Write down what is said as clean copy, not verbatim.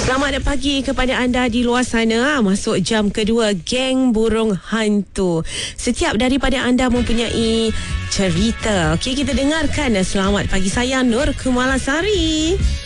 Selamat pagi kepada anda di luar sana. Masuk jam kedua Geng Burung Hantu. Setiap daripada anda mempunyai cerita. Okey, kita dengarkan. Selamat pagi, saya Nur Kumalasari.